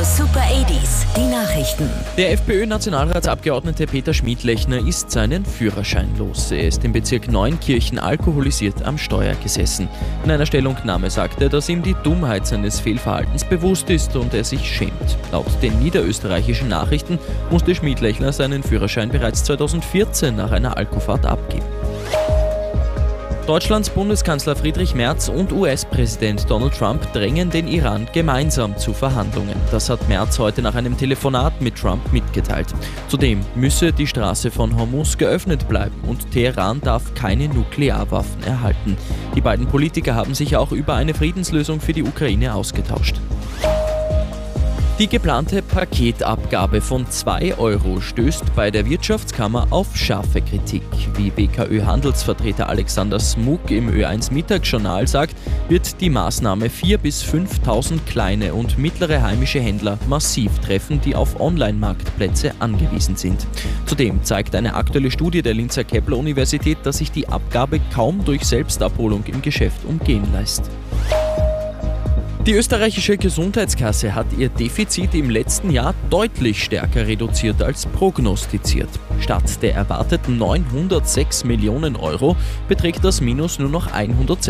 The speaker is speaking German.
Super 80s, die Nachrichten. Der FPÖ-Nationalratsabgeordnete Peter Schmidlechner ist seinen Führerschein los. Er ist im Bezirk Neunkirchen alkoholisiert am Steuer gesessen. In einer Stellungnahme sagt er, dass ihm die Dummheit seines Fehlverhaltens bewusst ist und er sich schämt. Laut den niederösterreichischen Nachrichten musste Schmidlechner seinen Führerschein bereits 2014 nach einer Alkofahrt abgeben. Deutschlands Bundeskanzler Friedrich Merz und US-Präsident Donald Trump drängen den Iran gemeinsam zu Verhandlungen. Das hat Merz heute nach einem Telefonat mit Trump mitgeteilt. Zudem müsse die Straße von Hormuz geöffnet bleiben und Teheran darf keine Nuklearwaffen erhalten. Die beiden Politiker haben sich auch über eine Friedenslösung für die Ukraine ausgetauscht. Die geplante Paketabgabe von 2 € stößt bei der Wirtschaftskammer auf scharfe Kritik. Wie BKÖ-Handelsvertreter Alexander Smuk im Ö1 Mittagsjournal sagt, wird die Maßnahme 4.000 bis 5.000 kleine und mittlere heimische Händler massiv treffen, die auf Online-Marktplätze angewiesen sind. Zudem zeigt eine aktuelle Studie der Linzer Kepler-Universität, dass sich die Abgabe kaum durch Selbstabholung im Geschäft umgehen lässt. Die österreichische Gesundheitskasse hat ihr Defizit im letzten Jahr deutlich stärker reduziert als prognostiziert. Statt der erwarteten 906 Millionen € beträgt das Minus nur noch 100